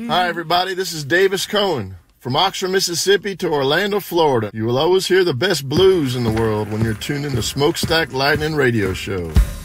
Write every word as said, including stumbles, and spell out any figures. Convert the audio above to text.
Hi, everybody. This is Davis Cohen. From Oxford, Mississippi to Orlando, Florida. You will always hear the best blues in the world when you're tuned in to Smokestack Lightning Radio Show.